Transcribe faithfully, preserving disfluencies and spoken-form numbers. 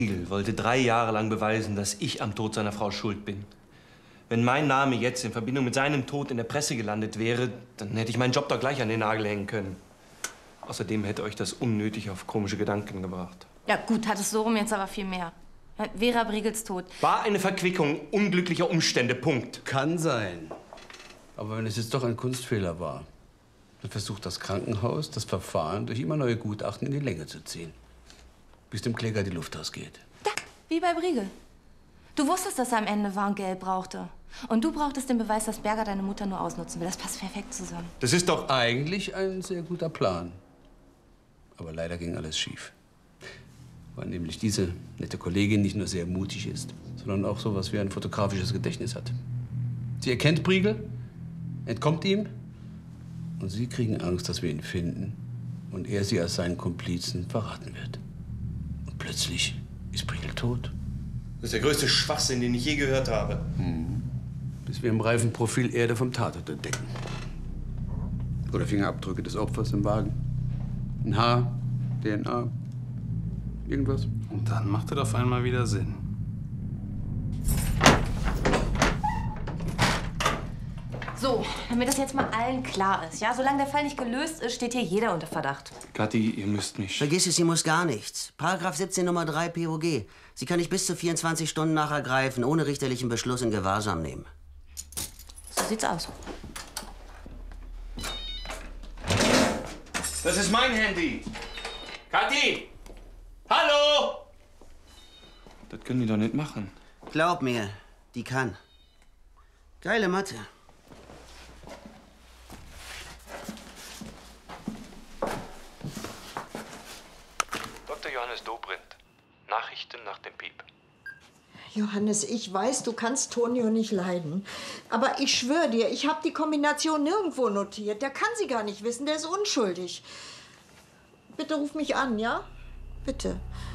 Briegel wollte drei Jahre lang beweisen, dass ich am Tod seiner Frau schuld bin. Wenn mein Name jetzt in Verbindung mit seinem Tod in der Presse gelandet wäre, dann hätte ich meinen Job doch gleich an den Nagel hängen können. Außerdem hätte euch das unnötig auf komische Gedanken gebracht. Ja gut, hat es so rum jetzt aber viel mehr. Vera Briegels Tod war eine Verquickung unglücklicher Umstände, Punkt. Kann sein. Aber wenn es jetzt doch ein Kunstfehler war, dann versucht das Krankenhaus, das Verfahren durch immer neue Gutachten in die Länge zu ziehen. Bis dem Kläger die Luft ausgeht. Ja, wie bei Briegel. Du wusstest, dass er am Ende Warngeld brauchte. Und du brauchtest den Beweis, dass Berger deine Mutter nur ausnutzen will. Das passt perfekt zusammen. Das ist doch eigentlich ein sehr guter Plan. Aber leider ging alles schief. Weil nämlich diese nette Kollegin nicht nur sehr mutig ist, sondern auch sowas wie ein fotografisches Gedächtnis hat. Sie erkennt Briegel, entkommt ihm und Sie kriegen Angst, dass wir ihn finden und er Sie als seinen Komplizen verraten wird. Und plötzlich ist Briegel tot. Das ist der größte Schwachsinn, den ich je gehört habe. Mhm. Bis wir im reifen Profil Erde vom Tatort entdecken. Oder Fingerabdrücke des Opfers im Wagen. Ein Haar, D N A, irgendwas. Und dann macht es auf einmal wieder Sinn. So, damit das jetzt mal allen klar ist, ja? Solange der Fall nicht gelöst ist, steht hier jeder unter Verdacht. Kathi, ihr müsst nicht. Vergiss es, sie muss gar nichts. Paragraph siebzehn Nummer drei P O G. Sie kann nicht bis zu vierundzwanzig Stunden nach Ergreifen ohne richterlichen Beschluss in Gewahrsam nehmen. So sieht's aus. Das ist mein Handy. Kathi! Hallo! Das können die doch nicht machen. Glaub mir, die kann. Geile Mathe. Doktor Johannes Dobrindt. Nachrichten nach dem Piep. Johannes, ich weiß, du kannst Tonio nicht leiden. Aber ich schwöre dir, ich habe die Kombination nirgendwo notiert. Der kann sie gar nicht wissen, der ist unschuldig. Bitte ruf mich an, ja? Bitte.